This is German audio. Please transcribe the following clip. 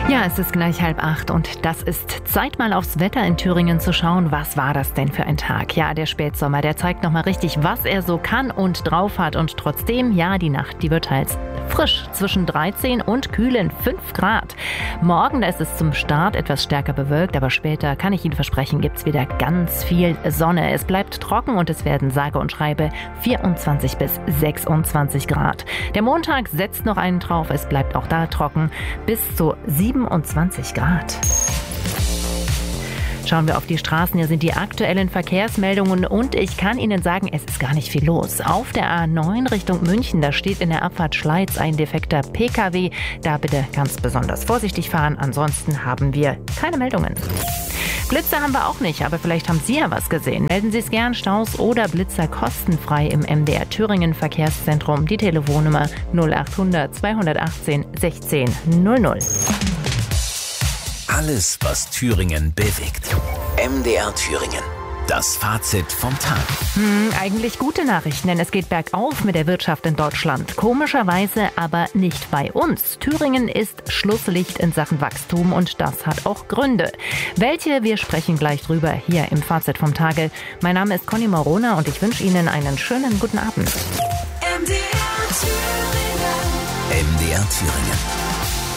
Ja, es ist gleich 7:30 und das ist Zeit, mal aufs Wetter in Thüringen zu schauen. Was war das denn für ein Tag? Ja, der Spätsommer, der zeigt nochmal richtig, was er so kann und drauf hat. Und trotzdem, ja, die Nacht, die wird teils frisch, zwischen 13 und kühlen 5 Grad. Morgen, da ist es zum Start etwas stärker bewölkt, aber später, kann ich Ihnen versprechen, gibt's wieder ganz viel Sonne. Es bleibt trocken und es werden sage und schreibe 24 bis 26 Grad. Der Montag setzt noch einen drauf, es bleibt auch da trocken, bis zu 27 Grad. Schauen wir auf die Straßen, hier sind die aktuellen Verkehrsmeldungen und ich kann Ihnen sagen, es ist gar nicht viel los. Auf der A9 Richtung München, da steht in der Abfahrt Schleiz ein defekter Pkw. Da bitte ganz besonders vorsichtig fahren, ansonsten haben wir keine Meldungen. Blitzer haben wir auch nicht, aber vielleicht haben Sie ja was gesehen. Melden Sie es gern, Staus oder Blitzer kostenfrei im MDR Thüringen Verkehrszentrum. Die Telefonnummer 0800 218 16 00. Alles, was Thüringen bewegt. MDR Thüringen. Das Fazit vom Tag. Eigentlich gute Nachrichten, denn es geht bergauf mit der Wirtschaft in Deutschland. Komischerweise aber nicht bei uns. Thüringen ist Schlusslicht in Sachen Wachstum und das hat auch Gründe. Welche? Wir sprechen gleich drüber hier im Fazit vom Tage. Mein Name ist Conny Morona und ich wünsche Ihnen einen schönen guten Abend. MDR Thüringen. MDR Thüringen.